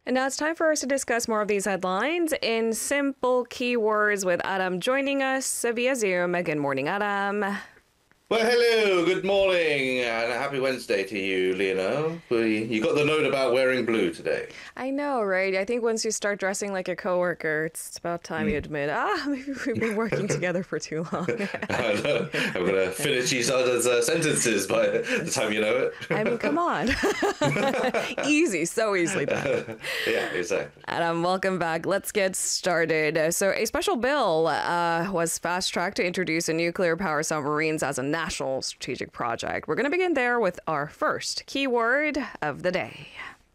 And now it's time for us to discuss more of these headlines in simple keywords with Adam joining us via Zoom. Good morning, Adam. Well, hello, good morning, and a happy Wednesday to you, Lena. You got the note about wearing blue today. I know, right? I think once you start dressing like a coworker, it's about time you admit, maybe we've been working together for too long. I know. I'm going to finish each other's sentences by the time you know it. I mean, come on. Easy, so easily done. Yeah, exactly. Adam, welcome back. Let's get started. So a special bill was fast-tracked to introduce a nuclear power submarines as a national strategic project. We're going to begin there with our first keyword of the day.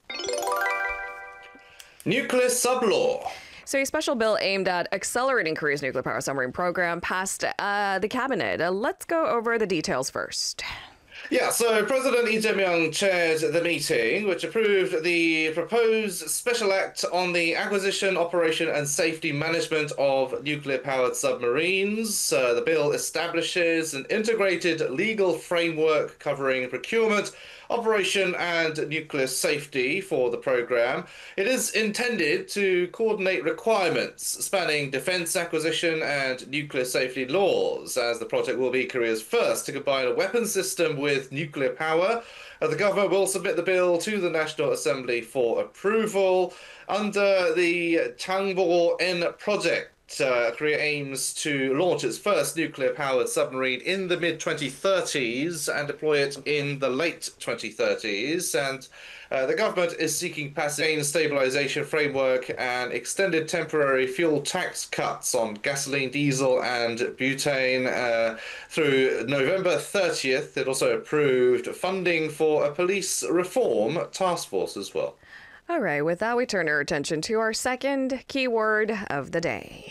Nuclear sub-law. So a special bill aimed at accelerating Korea's nuclear power submarine program passed the cabinet. Let's go over the details first. Yeah, so President Lee Jae-myung chaired the meeting, which approved the proposed special act on the acquisition, operation, and safety management of nuclear-powered submarines. The bill establishes an integrated legal framework covering procurement, operation, and nuclear safety for the program. It is intended to coordinate requirements spanning defense acquisition and nuclear safety laws, as the project will be Korea's first to combine a weapons system with nuclear power. The government will submit the bill to the National Assembly for approval. Under the Changbo-N project, Korea aims to launch its first nuclear-powered submarine in the mid-2030s and deploy it in the late 2030s. And the government is seeking passage stabilization framework and extended temporary fuel tax cuts on gasoline, diesel, and butane through November 30th. It also approved funding for a police reform task force as well. All right, with that, we turn our attention to our second keyword of the day.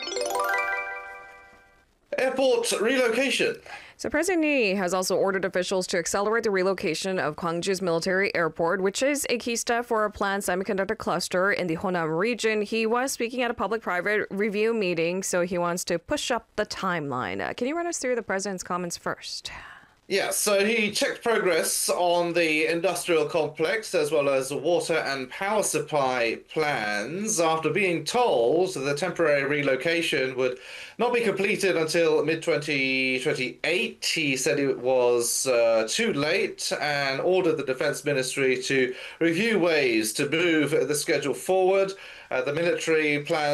Airport relocation. So President Lee has also ordered officials to accelerate the relocation of Gwangju's military airport, which is a key step for a planned semiconductor cluster in the Honam region. He was speaking at a public-private review meeting, so he wants to push up the timeline. Can you run us through the president's comments first? Yeah, so he checked progress on the industrial complex as well as water and power supply plans after being told the temporary relocation would not be completed until mid-2028. He said it was too late and ordered the Defense Ministry to review ways to move the schedule forward. The military plans